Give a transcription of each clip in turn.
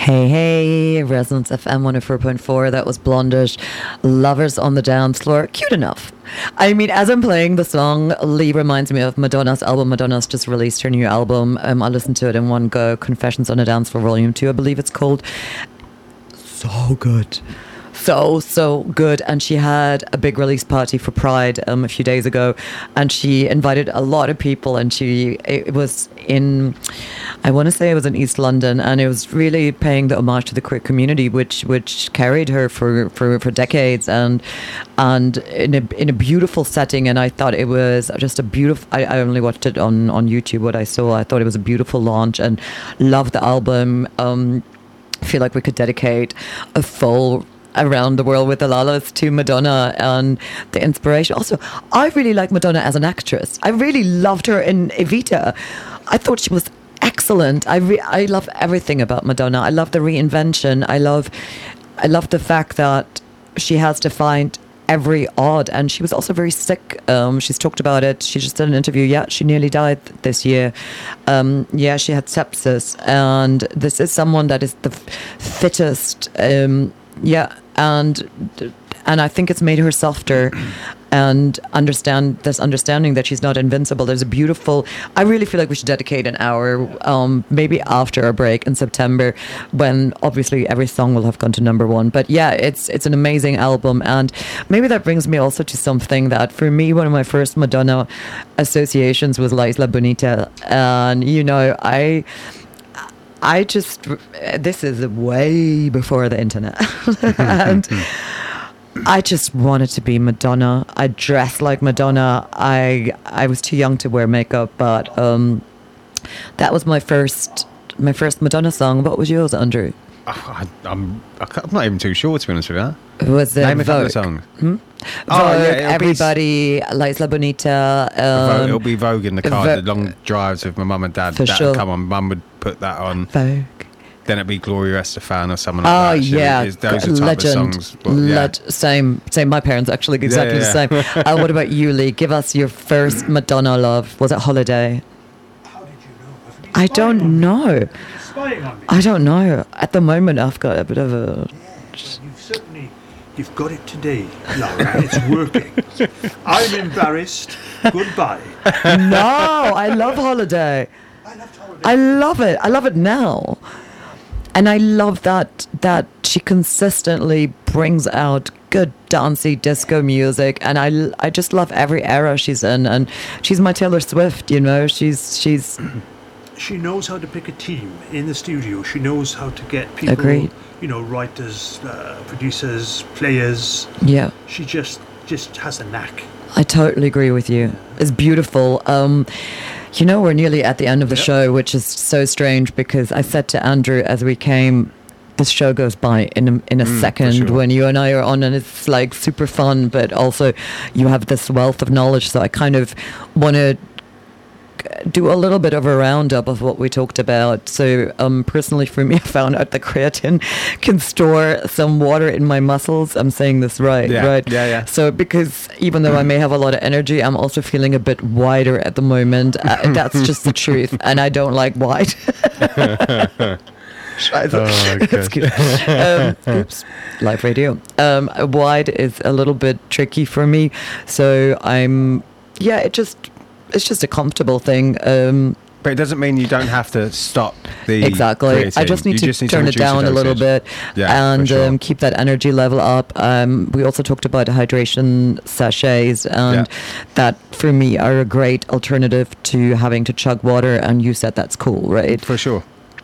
Hey, hey, Resonance FM 104.4. That was Blondish. Lovers on the Dance Floor. Cute enough. I mean, as I'm playing the song, Lee reminds me of Madonna's album. Madonna's just released her new album. I listened to it in one go. Confessions on a Dance Floor Volume 2, I believe it's called. So good. So good. And she had a big release party for Pride a few days ago, and she invited a lot of people, and it was in, I want to say it was in East London, and it was really paying the homage to the queer community, which carried her for decades, and in a beautiful setting. And I thought it was just a beautiful, I only watched it on YouTube, what I saw. I thought it was a beautiful launch and loved the album. I feel like we could dedicate a full Around the World with the Lalas to Madonna and the inspiration. Also, I really like Madonna as an actress. I really loved her in Evita. I thought she was excellent. I love everything about Madonna. I love the reinvention. I love the fact that she has to find every odd, and she was also very sick. She's talked about it. She just did an interview. Yeah, she nearly died this year. She had sepsis, and this is someone that is the fittest. And I think it's made her softer and understanding that she's not invincible. There's a beautiful, I really feel like we should dedicate an hour, maybe after our break in September, when obviously every song will have gone to number one. But yeah, it's an amazing album. And maybe that brings me also to something that for me, one of my first Madonna associations was La Isla Bonita. And, you know, I just, this is way before the internet. And I just wanted to be Madonna. I dressed like Madonna. I was too young to wear makeup, but that was my first Madonna song. What was yours, Andrew? I'm not even too sure, to be honest with you. Was it Name a couple Vogue? of songs. Vogue, Everybody, La Isla Bonita. Vogue, it'll be Vogue in the car, the long drives with my mum and dad. For sure. Come on, mum would put that on. Vogue. Then it'd be Gloria Estefan or someone like that. Yeah, those are the type of songs. But, yeah. Same. My parents actually exactly the same. What about you, Lee? Give us your first Madonna love. Was it Holiday? How did you know? I don't know. Spying on me. I don't know. At the moment, I've got a bit of a. You've got it today, Laura. It's working. I'm embarrassed. Goodbye. No, I love Holiday. I love it. I love it now. And I love that she consistently brings out good dancey disco music, and I just love every era she's in, and she's my Taylor Swift, you know. She's She knows how to pick a team in the studio. She knows how to get people, Agreed. you know, writers, producers, players. Yeah. She just has a knack. I totally agree with you. It's beautiful. You know, we're nearly at the end of the show, which is so strange because I said to Andrew as we came, this show goes by in a second sure. when you and I are on, and it's like super fun, but also you have this wealth of knowledge. So I kind of want to do a little bit of a roundup of what we talked about. So personally for me, I found out that creatine can store some water in my muscles. I'm saying this right? Yeah. So because even though I may have a lot of energy, I'm also feeling a bit wider at the moment. That's just the truth, and I don't like white. It's cute. Oops, live radio. Wide is a little bit tricky for me, so it's just a comfortable thing. But it doesn't mean you don't have to stop the exactly. creatine. I just need to turn it down a little bit and sure. Keep that energy level up. We also talked about hydration sachets, and that for me are a great alternative to having to chug water. And you said that's cool, right? For sure.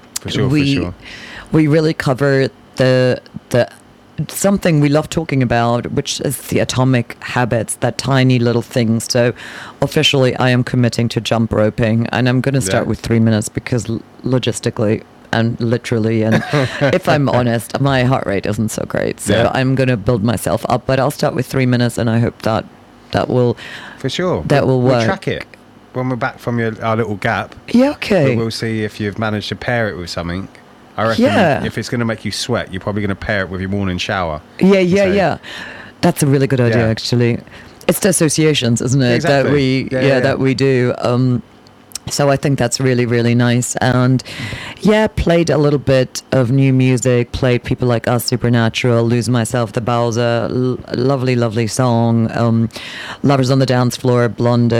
We really cover the something we love talking about, which is the atomic habits, that tiny little things. So officially I am committing to jump roping, and I'm going to start with 3 minutes because logistically and literally, and if I'm honest, my heart rate isn't so great, so I'm going to build myself up, but I'll start with 3 minutes, and I hope that will for sure will work. We'll track it when we're back from our little gap. Okay, we'll see if you've managed to pair it with something. I reckon if it's going to make you sweat, you're probably going to pair it with your morning shower. Yeah. That's a really good idea, actually. It's the associations, isn't it? Exactly. That we do. So I think that's really, really nice. And yeah, played a little bit of new music, played people like Us, Supernatural, Lose Myself, The Bowser, lovely, lovely song. Lovers on the Dance Floor, Blondish.